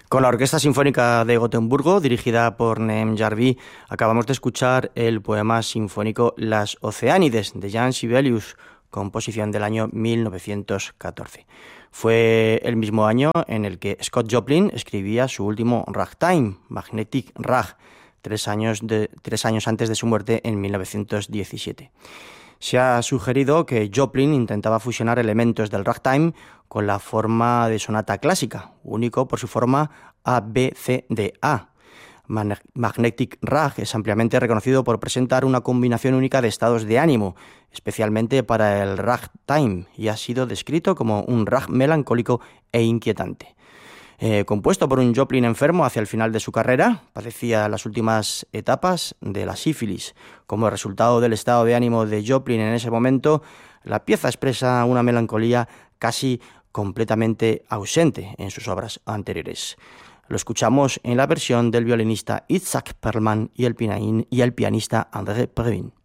Con la Orquesta Sinfónica de Gotemburgo, dirigida por Neem Jarvi, acabamos de escuchar el poema sinfónico Las Oceánides, de Jan Sibelius, composición del año 1914. Fue el mismo año en el que Scott Joplin escribía su último ragtime, Magnetic Rag, 3 años antes de su muerte en 1917. Se ha sugerido que Joplin intentaba fusionar elementos del ragtime con la forma de sonata clásica, único por su forma ABCDA. Magnetic Rag es ampliamente reconocido por presentar una combinación única de estados de ánimo, especialmente para el ragtime, y ha sido descrito como un rag melancólico e inquietante. Compuesto por un Joplin enfermo hacia el final de su carrera, padecía las últimas etapas de la sífilis. Como resultado del estado de ánimo de Joplin en ese momento, la pieza expresa una melancolía casi completamente ausente en sus obras anteriores. Lo escuchamos en la versión del violinista Itzhak Perlman y el pianista André Previn.